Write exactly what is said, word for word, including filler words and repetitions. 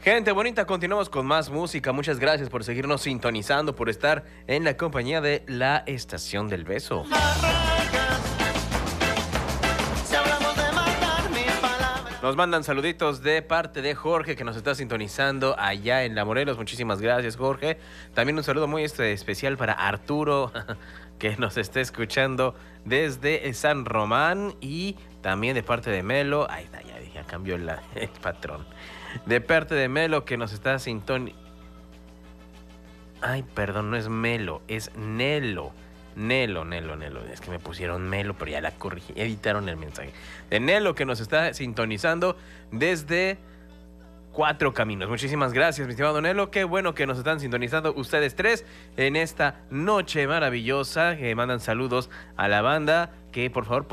Gente bonita, continuamos con más música. Muchas gracias por seguirnos sintonizando, por estar en la compañía de la Estación del Beso. Nos mandan saluditos de parte de Jorge, que nos está sintonizando allá en La Morelos. Muchísimas gracias, Jorge. También un saludo muy este, especial para Arturo, que nos está escuchando desde San Román. Y también de parte de Melo. Ahí está, ya dije, cambió la, el patrón. De parte de Melo, que nos está sintonizando. Ay, perdón, no es Melo, es Nelo. Nelo, Nelo, Nelo. Es que me pusieron Melo, pero ya la corrigí. Editaron el mensaje. De Nelo, que nos está sintonizando desde Cuatro Caminos. Muchísimas gracias, mi estimado Nelo. Qué bueno que nos están sintonizando ustedes tres en esta noche maravillosa. Que mandan saludos a la banda. Que por favor